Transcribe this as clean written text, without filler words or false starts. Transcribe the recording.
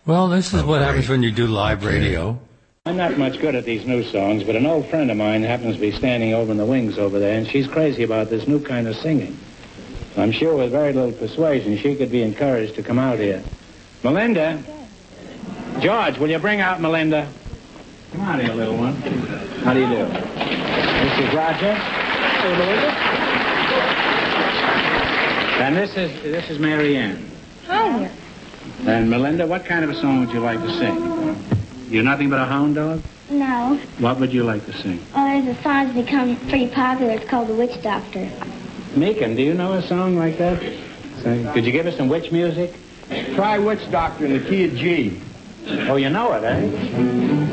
Well, this is what happens when you do live radio. I'm not much good at these new songs, but an old friend of mine happens to be standing over in the wings over there, and she's crazy about this new kind of singing. I'm sure with very little persuasion, she could be encouraged to come out here. Melinda? George, will you bring out Melinda? Come out here, little one. How do you do? This is Roger. Hey, Melinda. And this is Mary Ann. Hi. And Melinda, what kind of a song would you like to sing? You're nothing but a hound dog? No. What would you like to sing? Oh, there's a song that's become pretty popular. It's called The Witch Doctor. Meekin, do you know a song like that? Could you give us some witch music? Try Witch Doctor in the key of G. Oh, you know it, eh?